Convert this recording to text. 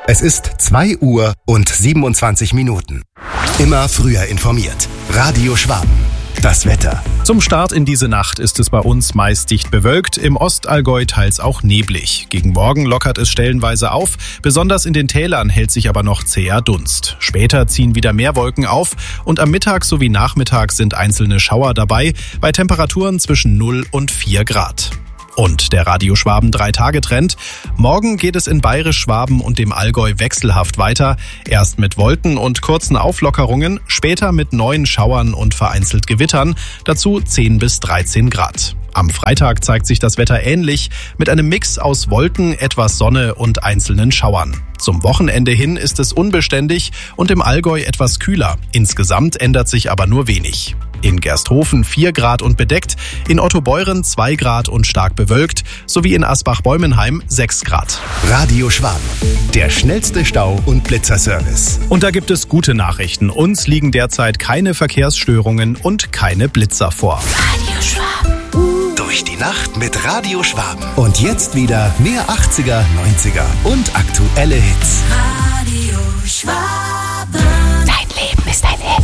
Es ist 2 Uhr und 27 Minuten. Immer früher informiert. Radio Schwaben. Das Wetter. Zum Start in diese Nacht ist es bei uns meist dicht bewölkt, im Ostallgäu teils auch neblig. Gegen Morgen lockert es stellenweise auf, besonders in den Tälern hält sich aber noch zäher Dunst. Später ziehen wieder mehr Wolken auf und am Mittag sowie Nachmittag sind einzelne Schauer dabei, bei Temperaturen zwischen 0 und 4 Grad. Und der Radio Schwaben 3-Tage-Trend. Morgen geht es in Bayerisch-Schwaben und dem Allgäu wechselhaft weiter. Erst mit Wolken und kurzen Auflockerungen, später mit neuen Schauern und vereinzelt Gewittern. Dazu 10 bis 13 Grad. Am Freitag zeigt sich das Wetter ähnlich, mit einem Mix aus Wolken, etwas Sonne und einzelnen Schauern. Zum Wochenende hin ist es unbeständig und im Allgäu etwas kühler. Insgesamt ändert sich aber nur wenig. In Gersthofen 4 Grad und bedeckt, in Ottobeuren 2 Grad und stark bewölkt, sowie in Asbach-Bäumenheim 6 Grad. Radio Schwaben, der schnellste Stau- und Blitzerservice. Und da gibt es gute Nachrichten. Uns liegen derzeit keine Verkehrsstörungen und keine Blitzer vor. Radio Schwaben. Durch die Nacht mit Radio Schwaben. Und jetzt wieder mehr 80er, 90er und aktuelle Hits. Radio Schwaben. Dein Leben ist ein Hit.